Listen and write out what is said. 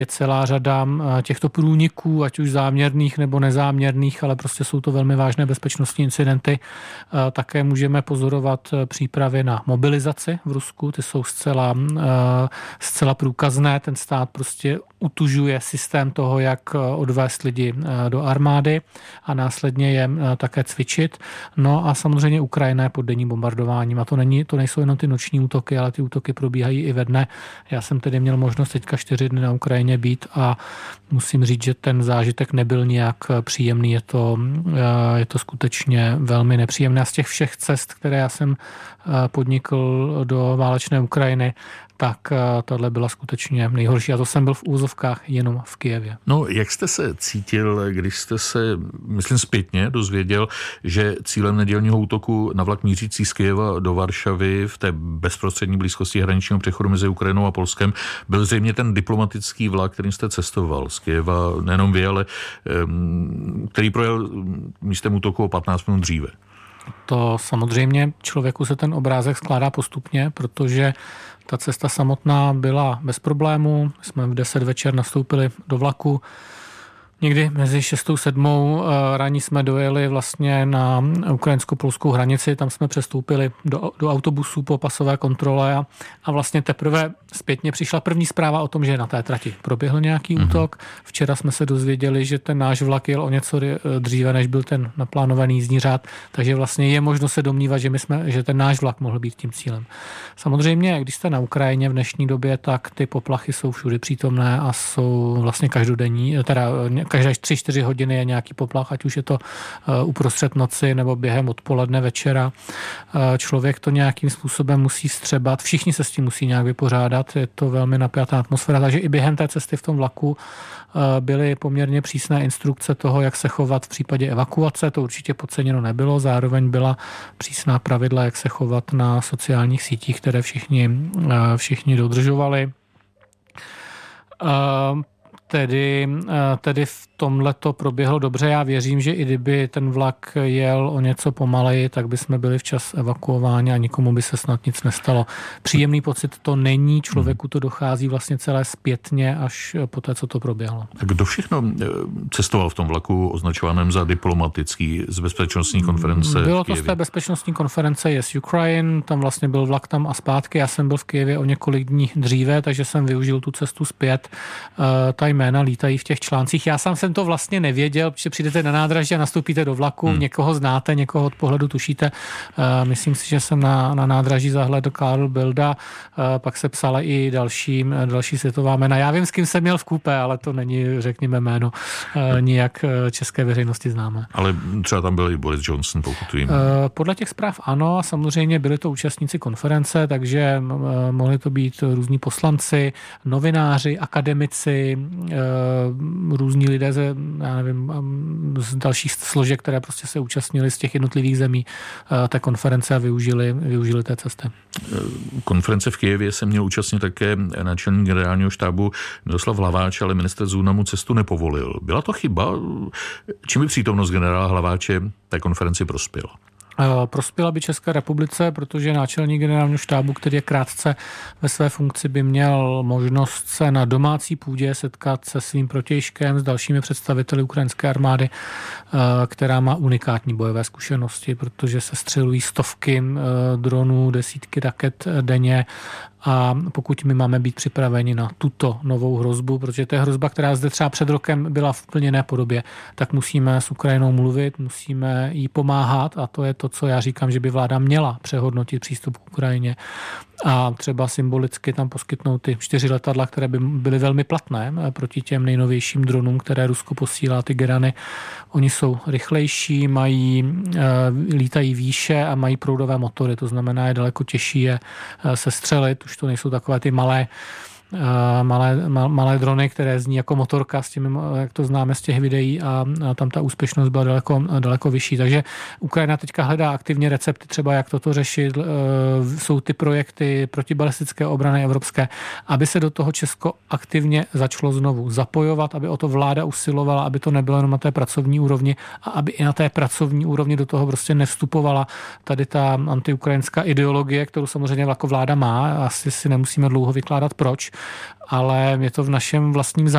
je celá řada těchto průniků, ať už záměrných nebo nezáměrných, ale prostě jsou to velmi vážné bezpečnostní incidenty. Také můžeme pozorovat přípravy na mobilizaci v Rusku, ty jsou zcela průkazné. Ten stát prostě utužuje systém toho, jak odvést lidi do armády a následně je také cvičit. No a samozřejmě Ukrajina je pod denním bombardováním a to nejsou jenom ty noční útoky, ale ty útoky probíhají i ve dne. Já jsem tedy měl možnost teďka 4 dny na Ukrajině být a musím říct, že ten zážitek nebyl nijak příjemný. Je to skutečně velmi nepříjemné. A z těch všech cest, které já jsem podnikl do válečné Ukrajiny, tak tohle byla skutečně nejhorší. A to jsem byl v úzovkách jenom v Kyjevě. No, jak jste se cítil, když jste se, myslím zpětně, dozvěděl, že cílem nedělního útoku na vlak mířící z Kyjeva do Varšavy v té bezprostřední blízkosti hraničního přechodu mezi Ukrajinou a Polskem byl zřejmě ten diplomatický vlak, kterým jste cestoval z Kyjeva, nejenom vy, ale který projel místem útoku o 15 minut dříve? To samozřejmě člověku se ten obrázek skládá postupně, protože ta cesta samotná byla bez problémů. Jsme v 10 večer nastoupili do vlaku. Někdy mezi 6. a 7. rání jsme dojeli vlastně na ukrajinsko-polskou hranici, tam jsme přestoupili do autobusu po pasové kontrole a vlastně teprve zpětně přišla první zpráva o tom, že na té trati proběhl nějaký útok. Včera jsme se dozvěděli, že ten náš vlak jel o něco dříve, než byl ten naplánovaný jízdní řád, takže vlastně je možno se domnívat, že ten náš vlak mohl být tím cílem. Samozřejmě, když jste na Ukrajině v dnešní době, tak ty poplachy jsou všude přítomné a jsou vlastně každodenní, teda každé 3-4 hodiny je nějaký poplach, ať už je to uprostřed noci nebo během odpoledne, večera. Člověk to nějakým způsobem musí vstřebat, všichni se s tím musí nějak vypořádat, je to velmi napjatá atmosféra, takže i během té cesty v tom vlaku byly poměrně přísné instrukce toho, jak se chovat v případě evakuace, to určitě podceněno nebylo, zároveň byla přísná pravidla, jak se chovat na sociálních sítích, které všichni dodržovali. Tedy v tomhle to proběhlo dobře. Já věřím, že i kdyby ten vlak jel o něco pomaleji, tak by jsme byli včas evakuováni a nikomu by se snad nic nestalo. Příjemný pocit to není, člověku to dochází vlastně celé zpětně až po té, co to proběhlo. A kdo všechno cestoval v tom vlaku označovaném za diplomatický z bezpečnostní konference? Bylo to z té bezpečnostní konference Yes Ukraine, tam vlastně byl vlak tam a zpátky. Já jsem byl v Kyjevě o několik dní dříve, takže jsem využil tu cestu zpět. Ta jména lítají v těch článcích. Já sám jsem to vlastně nevěděl, že přijdete na nádraží a nastoupíte do vlaku, někoho znáte, někoho od pohledu tušíte. Myslím si, že jsem na nádraží zahledl Karl Bilda, pak se psala i další světová jména. Já vím, s kým jsem měl v kupé, ale to není, řekněme, jméno nijak české veřejnosti známe. Ale třeba tam byl i Boris Johnson, pokud vím. Podle těch zpráv ano, samozřejmě byli to účastníci konference, takže mohli to být různí poslanci, novináři, akademici, různí lidé z dalších složek, které prostě se účastnili z těch jednotlivých zemí té konference a využili té cesty. Konference v Kyjevě se měl účastnit také náčelník generálního štábu Miroslav Hlaváč, ale ministr Zuna mu cestu nepovolil. Byla to chyba? Čím by přítomnost generála Hlaváče té konferenci prospěla? Prospěla by České republice, protože náčelník generálního štábu, který je krátce ve své funkci, by měl možnost se na domácí půdě setkat se svým protějškem, s dalšími představiteli ukrajinské armády, která má unikátní bojové zkušenosti, protože se střelují stovky dronů, desítky raket denně. A pokud my máme být připraveni na tuto novou hrozbu, protože to je hrozba, která zde třeba před rokem byla v úplně jiné podobě, tak musíme s Ukrajinou mluvit, musíme jí pomáhat a to je to, co já říkám, že by vláda měla přehodnotit přístup k Ukrajině a třeba symbolicky tam poskytnout ty 4 letadla, které by byly velmi platné proti těm nejnovějším dronům, které Rusko posílá, ty Gerany. Oni jsou rychlejší, lítají výše a mají proudové motory, to znamená, je daleko těžší je sestřelit. Už to nejsou takové ty malé drony, které zní jako motorka, s tím, jak to známe z těch videí a tam ta úspěšnost byla daleko vyšší. Takže Ukrajina teďka hledá aktivně recepty, třeba jak toto řešit. Jsou ty projekty protibalistické obrany evropské, aby se do toho Česko aktivně začalo znovu zapojovat, aby o to vláda usilovala, aby to nebylo jenom na té pracovní úrovni a aby i na té pracovní úrovni do toho prostě nevstupovala tady ta antiukrajinská ideologie, kterou samozřejmě jako vláda má. Asi si nemusíme dlouho vykládat proč, ale je to v našem vlastním zájmu.